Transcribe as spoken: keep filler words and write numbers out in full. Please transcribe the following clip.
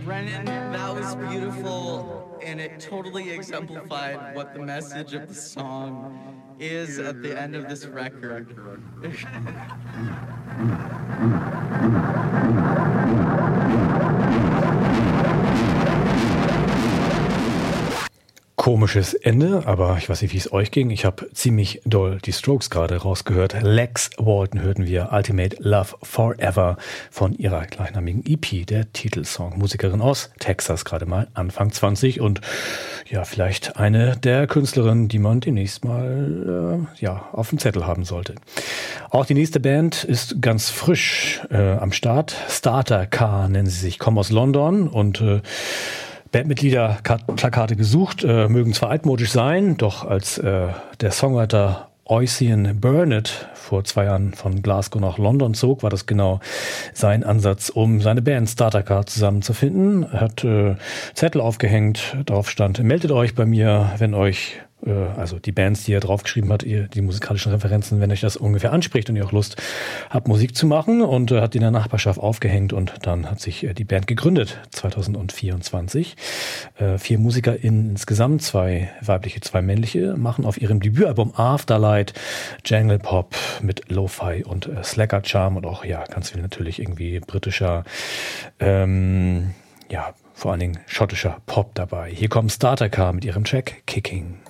Brennan, that was beautiful, and it totally exemplified what the message of the song is at the end of this record. Komisches Ende, aber ich weiß nicht, wie es euch ging. Ich habe ziemlich doll die Strokes gerade rausgehört. Lex Walton hörten wir, Ultimate Love Forever von ihrer gleichnamigen E P, der Titelsong. Musikerin aus Texas, gerade mal Anfang zwanzig und ja, vielleicht eine der Künstlerinnen, die man demnächst mal äh, ja, auf dem Zettel haben sollte. Auch die nächste Band ist ganz frisch äh, am Start. Starter Car nennen sie sich, kommen aus London und äh, Bandmitglieder, Plakate gesucht, äh, mögen zwar altmodisch sein, doch als äh, der Songwriter Oisin Burnett vor zwei Jahren von Glasgow nach London zog, war das genau sein Ansatz, um seine Band Starter Car zusammenzufinden. Er hat äh, Zettel aufgehängt, darauf stand, meldet euch bei mir, wenn euch also die Bands, die er draufgeschrieben hat, die musikalischen Referenzen, wenn euch das ungefähr anspricht und ihr auch Lust habt, Musik zu machen, und hat die in der Nachbarschaft aufgehängt und dann hat sich die Band gegründet, zwanzig vierundzwanzig. Vier MusikerInnen insgesamt, zwei weibliche, zwei männliche, machen auf ihrem Debütalbum Afterlight Jangle Pop mit Lo-Fi und Slacker Charm und auch, ja, ganz viel natürlich irgendwie britischer, ähm, ja, vor allen Dingen schottischer Pop dabei. Hier kommt Starter Car mit ihrem Track Kicking.